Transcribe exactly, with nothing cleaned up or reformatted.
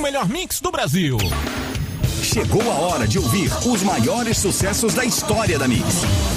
melhor mix do Brasil. Chegou a hora de ouvir os maiores sucessos da história da Mix.